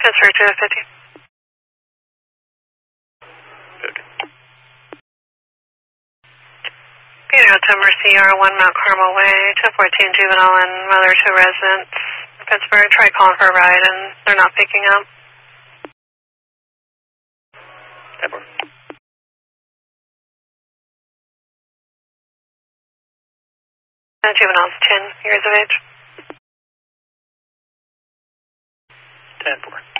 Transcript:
Pittsburgh 250. 50. September CR1 Mount Carmel Way, 214 juvenile and mother to residents. Pittsburgh, try calling for a ride and they're not picking up. 10-4. Juvenile's 10 years of age. 10-4.